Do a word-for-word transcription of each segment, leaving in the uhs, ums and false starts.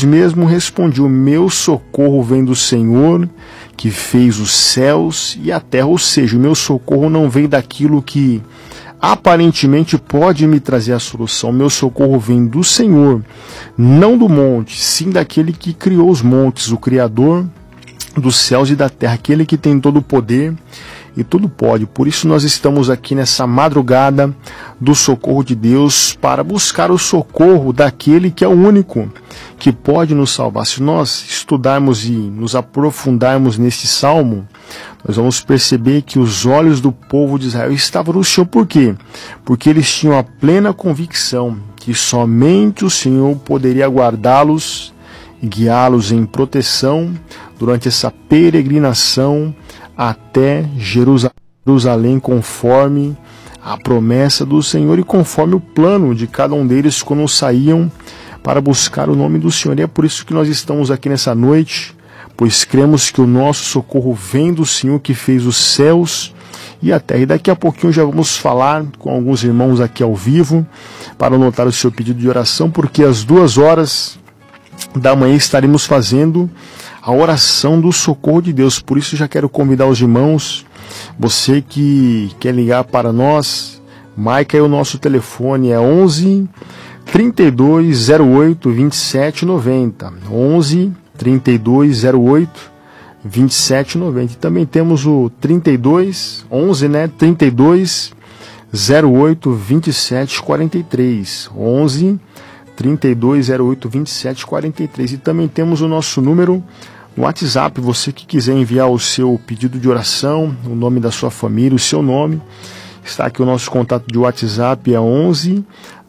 depois mesmo respondi: o meu socorro vem do Senhor, que fez os céus e a terra. Ou seja, o meu socorro não vem daquilo que aparentemente pode me trazer a solução. O meu socorro vem do Senhor, não do monte, sim daquele que criou os montes, o Criador dos céus e da terra, aquele que tem todo o poder e tudo pode. Por isso nós estamos aqui nessa madrugada do socorro de Deus, para buscar o socorro daquele que é o único que pode nos salvar. Se nós estudarmos e nos aprofundarmos nesse salmo, nós vamos perceber que os olhos do povo de Israel estavam no Senhor. Por quê? Porque eles tinham a plena convicção que somente o Senhor poderia guardá-los e guiá-los em proteção durante essa peregrinação até Jerusalém, conforme a promessa do Senhor e conforme o plano de cada um deles quando saíam para buscar o nome do Senhor. E é por isso que nós estamos aqui nessa noite, pois cremos que o nosso socorro vem do Senhor, que fez os céus e a terra. E daqui a pouquinho já vamos falar com alguns irmãos aqui ao vivo para anotar o seu pedido de oração, porque às duas horas da manhã estaremos fazendo a oração do socorro de Deus. Por isso já quero convidar os irmãos, você que quer ligar para nós, marca aí o nosso telefone, é onze, trinta e dois, zero oito, vinte e sete, noventa, onze, trinta e dois, zero oito, vinte e sete, noventa. E também temos o trinta e dois, onze, né, trinta e dois, zero oito, vinte e sete, quarenta e três, onze, trinta e dois, zero oito, vinte e sete, quarenta e três. E também temos o nosso número no WhatsApp, você que quiser enviar o seu pedido de oração, o nome da sua família, o seu nome, está aqui o nosso contato de WhatsApp, é onze,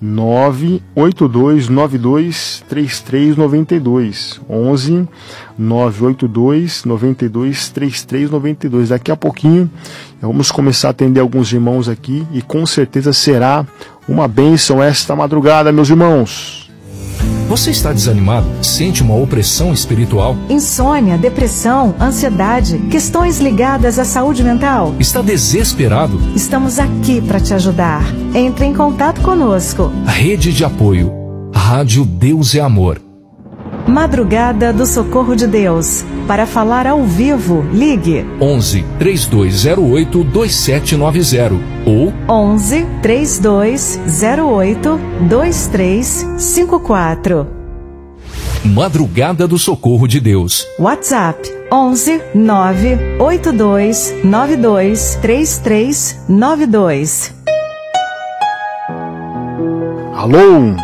nove oito dois nove dois, três três nove dois, onze, nove oito dois nove dois, três três nove dois. Daqui a pouquinho vamos começar a atender alguns irmãos aqui e com certeza será uma bênção esta madrugada, meus irmãos. Você está desanimado? Sente uma opressão espiritual? Insônia, depressão, ansiedade, questões ligadas à saúde mental? Está desesperado? Estamos aqui para te ajudar. Entre em contato conosco. Rede de apoio. Rádio Deus é Amor. Madrugada do Socorro de Deus. Para falar ao vivo, ligue onze, trinta e dois zero oito, dois sete nove zero ou onze, trinta e dois zero oito, dois três cinco quatro. Madrugada do Socorro de Deus. WhatsApp onze, nove oito dois nove dois, três três nove dois. Alô?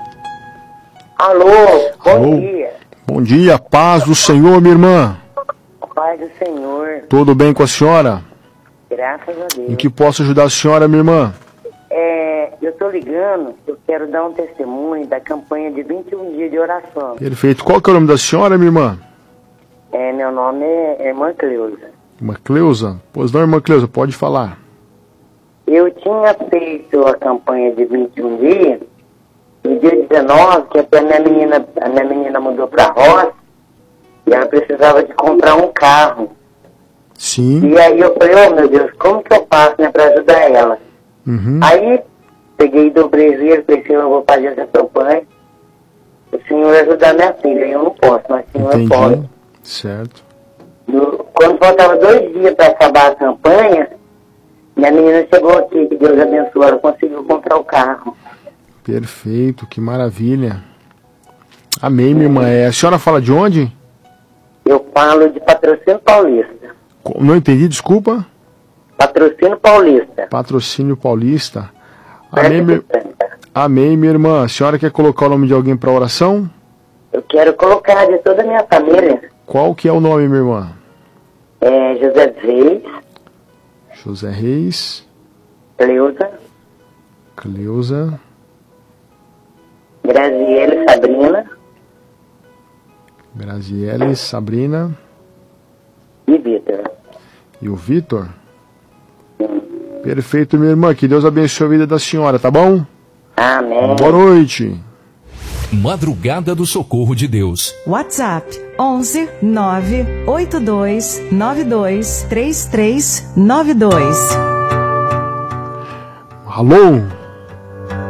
Alô, bom Alô? dia. Bom dia, paz do Senhor, minha irmã. Paz do Senhor. Tudo bem com a senhora? Graças a Deus. Em que posso ajudar a senhora, minha irmã? É, eu tô ligando, eu quero dar um testemunho da campanha de vinte e um dias de oração. Perfeito. Qual que é o nome da senhora, minha irmã? É, meu nome é Irmã Cleusa. Irmã Cleusa? Pois não, irmã Cleusa, pode falar. Eu tinha feito a campanha de vinte e um dias, no dia dezenove, que até a minha menina, a minha menina mudou pra roça, e ela precisava de comprar um carro. Sim. E aí eu falei, oh meu Deus, como que eu faço, né, pra ajudar ela? Uhum. Aí peguei do brejeiro, pensei, eu vou fazer essa campanha, o senhor ajudar minha filha, eu não posso, mas o senhor Entendi. pode. Certo. No, quando faltava dois dias para acabar a campanha, minha menina chegou aqui, que Deus abençoe, ela conseguiu comprar o carro. Perfeito, que maravilha. Amém, minha irmã. É, a senhora fala de onde? Eu falo de Patrocínio Paulista. Não entendi, desculpa. Patrocínio Paulista. Patrocínio Paulista. Amém, mi... Amém, minha irmã. A senhora quer colocar o nome de alguém para oração? Eu quero colocar de toda a minha família. Qual que é o nome, minha irmã? É José Reis. José Reis. Cleusa. Cleusa. Graziele Sabrina. Graziele, Sabrina. E Vitor. E o Vitor? Perfeito, minha irmã. Que Deus abençoe a vida da senhora, tá bom? Amém. Boa noite. Madrugada do Socorro de Deus. WhatsApp onze, nove oito dois nove dois, três três nove dois. Alô?